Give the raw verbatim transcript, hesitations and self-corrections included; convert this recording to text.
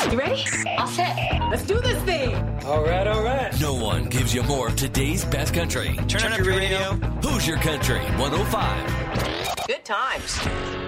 You ready? All set. Let's do this thing. All right, all right. No one gives you more of today's best country. Turn, Turn up your radio. radio. Hoosier Country one oh five. Good times.